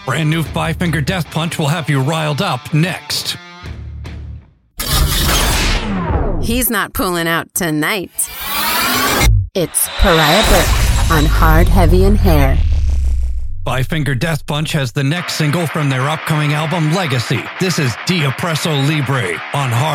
Brand new Five Finger Death Punch will have you riled up next. He's not pulling out tonight. It's Pariah Burke on Hard, Heavy, and Hair. Five Finger Death Punch has the next single from their upcoming album, Legacy. This is De Oppresso Libre on Hard.